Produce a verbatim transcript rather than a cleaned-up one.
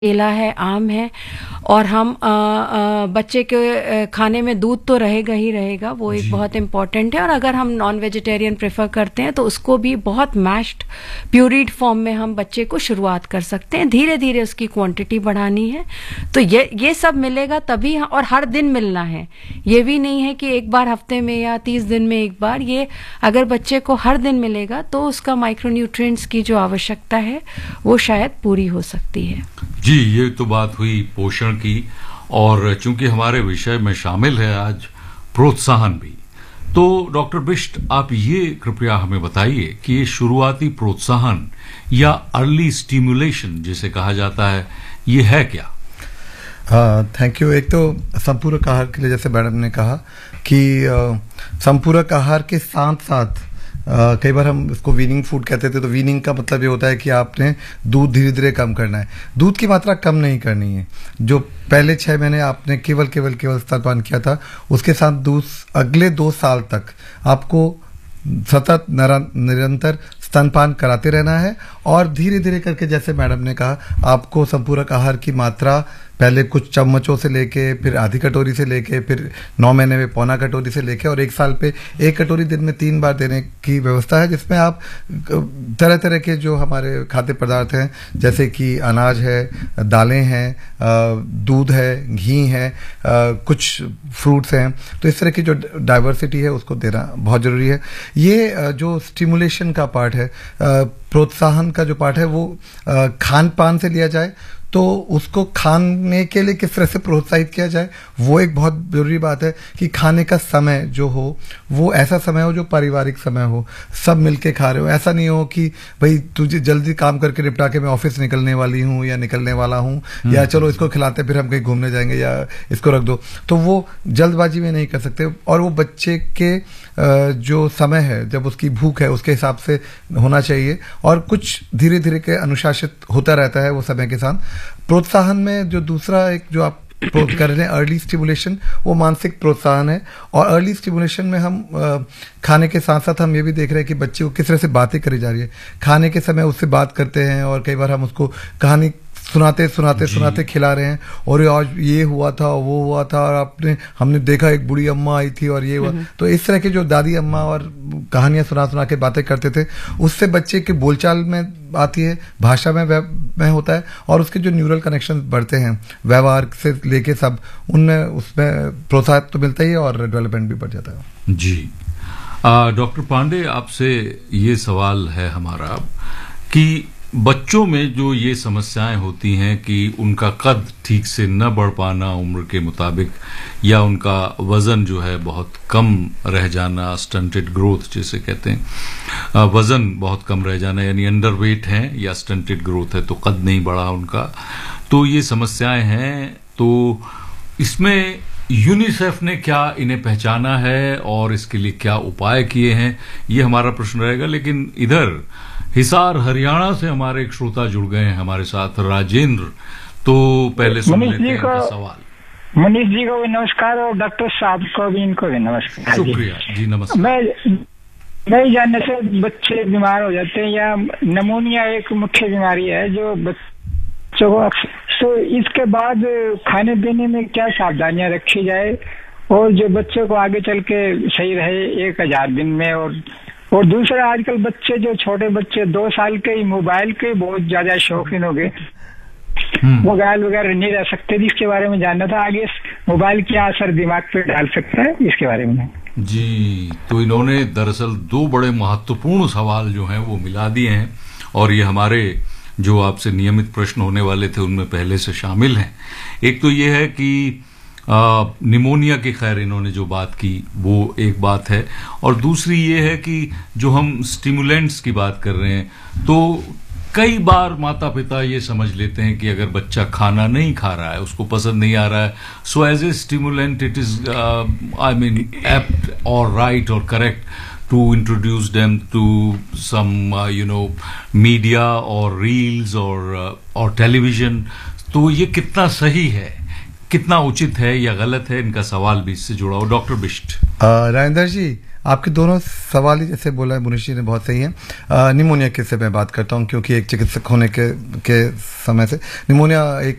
केला है, आम है, और हम आ, आ, बच्चे के खाने में दूध तो रहेगा ही रहेगा, वो एक बहुत इम्पॉर्टेंट है। और अगर हम नॉन वेजिटेरियन प्रेफर करते हैं तो उसको भी बहुत मैश्ड प्यूरीड फॉर्म में हम बच्चे को शुरुआत कर सकते हैं। धीरे धीरे उसकी क्वांटिटी बढ़ानी है, तो ये ये सब मिलेगा तभी। और हर दिन मिलना है, ये भी नहीं है कि एक बार हफ्ते में या तीस दिन में एक बार। ये अगर बच्चे को हर दिन मिलेगा तो उसका माइक्रोन्यूट्रिएंट्स की जो आवश्यकता है वो शायद पूरी हो सकती है। जी, ये तो बात हुई पोषण की, और चूंकि हमारे विषय में शामिल है आज प्रोत्साहन भी, तो डॉक्टर बिष्ट आप ये कृपया हमें बताइए कि ये शुरुआती प्रोत्साहन या अर्ली स्टिमुलेशन जिसे कहा जाता है, ये है क्या? Thank you. एक तो संपूरक आहार के लिए जैसे मैडम ने कहा कि संपूरक आहार के साथ साथ Uh, कई बार हम इसको वीनिंग फूड कहते थे, तो वीनिंग का मतलब ये होता है कि आपने दूध धीरे धीरे कम करना है। दूध की मात्रा कम नहीं करनी है। जो पहले छह महीने आपने केवल केवल केवल स्तनपान किया था, उसके साथ दूध अगले दो साल तक आपको सतत निरंतर स्तनपान कराते रहना है। और धीरे धीरे करके, जैसे मैडम ने कहा, आपको संपूरक आहार की मात्रा पहले कुछ चम्मचों से लेके, फिर आधी कटोरी से लेके, फिर नौ महीने में पौना कटोरी से लेके, और एक साल पे एक कटोरी दिन में तीन बार देने की व्यवस्था है, जिसमें आप तरह तरह के जो हमारे खाद्य पदार्थ हैं, जैसे कि अनाज है, दालें हैं, दूध है, घी है, कुछ फ्रूट्स हैं, तो इस तरह की जो डाइवर्सिटी है उसको देना बहुत जरूरी है। ये जो स्टिमुलेशन का पार्ट है, प्रोत्साहन का जो पार्ट है, वो खान पान से लिया जाए, तो उसको खाने के लिए किस तरह से प्रोत्साहित किया जाए, वो एक बहुत जरूरी बात है। कि खाने का समय जो हो वो ऐसा समय हो जो पारिवारिक समय हो, सब मिलके खा रहे हो। ऐसा नहीं हो कि भाई तुझे जल्दी काम करके निपटा के मैं ऑफिस निकलने वाली हूँ या निकलने वाला हूँ, या चलो इसको खिलाते फिर हम कहीं घूमने जाएंगे, या इसको रख दो, तो वो जल्दबाजी में नहीं कर सकते। और वो बच्चे के जो समय है, जब उसकी भूख है, उसके हिसाब से होना चाहिए, और कुछ धीरे धीरे के अनुशासित होता रहता है वो समय के साथ। प्रोत्साहन में जो दूसरा एक जो आप कर रहे हैं अर्ली स्टिमुलेशन, वो मानसिक प्रोत्साहन है। और अर्ली स्टिमुलेशन में हम आ, खाने के साथ साथ हम ये भी देख रहे हैं कि बच्चे को किस तरह से बातें करी जा रही है। खाने के समय उससे बात करते हैं, और कई बार हम उसको कहानी सुनाते सुनाते सुनाते खिला रहे हैं, और आज ये हुआ था, वो हुआ था, और आपने हमने देखा एक बूढ़ी अम्मा आई थी और ये हुआ। तो इस तरह के जो दादी अम्मा और कहानियां सुना सुना के बातें करते थे, उससे बच्चे के बोलचाल में आती है, भाषा में में होता है, और उसके जो न्यूरल कनेक्शन बढ़ते हैं व्यवहार से लेके सब, उनमें उसमें प्रोत्साहन तो मिलता ही है और डेवलपमेंट भी बढ़ जाता है। जी, डॉक्टर पांडे, आपसे ये सवाल है हमारा कि बच्चों में जो ये समस्याएं होती हैं कि उनका कद ठीक से न बढ़ पाना उम्र के मुताबिक, या उनका वजन जो है बहुत कम रह जाना, स्टंटेड ग्रोथ जिसे कहते हैं, वजन बहुत कम रह जाना, यानी अंडरवेट हैं या स्टंटेड ग्रोथ है, तो कद नहीं बढ़ा उनका, तो ये समस्याएं हैं। तो इसमें यूनिसेफ ने क्या इन्हें पहचाना है और इसके लिए क्या उपाय किए हैं, ये हमारा प्रश्न रहेगा। लेकिन इधर हिसार हरियाणा से हमारे एक श्रोता जुड़ गए हैं हमारे साथ, राजेंद्र, तो पहले सुन लेते हैं इनका सवाल। मनीष जी को भी नमस्कार, और डॉक्टर साहब को भी, इनको भी नमस्कार। शुक्रिया जी, नमस्कार। मैं नहीं जानने से बच्चे बीमार हो जाते हैं, या नमूनिया एक मुख्य बीमारी है जो बच्चों को, तो इसके बाद खाने पीने में क्या सावधानियां रखी जाए, और जो बच्चों को आगे चल के सही रहे एक हजार दिन में। और और दूसरा, आजकल बच्चे जो छोटे बच्चे दो साल के ही मोबाइल के बहुत ज्यादा शौकीन हो गए, मोबाइल वगैरह नहीं रह सकते, इसके बारे में जानना था। आगे मोबाइल क्या असर दिमाग पे डाल सकता है, इसके बारे में। जी, तो इन्होंने दरअसल दो बड़े महत्वपूर्ण सवाल जो हैं वो मिला दिए हैं, और ये हमारे जो आपसे नियमित प्रश्न होने वाले थे उनमें पहले से शामिल हैं। एक तो ये है कि निमोनिया की, खैर इन्होंने जो बात की वो एक बात है, और दूसरी ये है कि जो हम स्टिमुलेंट्स की बात कर रहे हैं, तो कई बार माता पिता ये समझ लेते हैं कि अगर बच्चा खाना नहीं खा रहा है, उसको पसंद नहीं आ रहा है, so as a stimulant it is I mean apt और राइट और correct to introduce them to some uh, you know media or reels or uh, or television। तो ये कितना सही है, कितना उचित है या गलत है, इनका सवाल भी इससे जुड़ा हो। डॉक्टर बिष्ट। राजेंद्र जी, आपके दोनों सवाल ही जैसे बोला है मुनीश जी ने बहुत सही है। निमोनिया की से मैं बात करता हूँ, क्योंकि एक चिकित्सक होने के के समय से निमोनिया एक